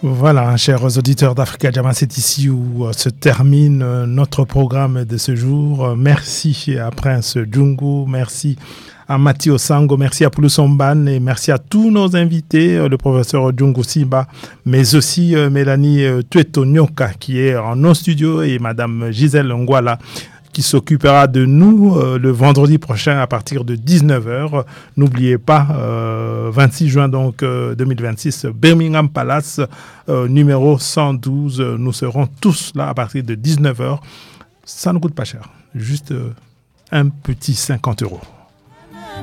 Voilà, chers auditeurs d'Africa Jama, c'est ici où se termine notre programme de ce jour. Merci à Prince Djungu, merci à Mathieu Sango, merci à Poulou Somban et merci à tous nos invités, le professeur Djungu Simba, mais aussi Mélanie Tueto Nyoka qui est en nos studios et Madame Gisèle Ngwala qui s'occupera de nous le vendredi prochain à partir de 19h. N'oubliez pas, 26 juin donc 2026, Birmingham Palace, numéro 112. Nous serons tous là à partir de 19h. Ça ne coûte pas cher, juste un petit 50 €.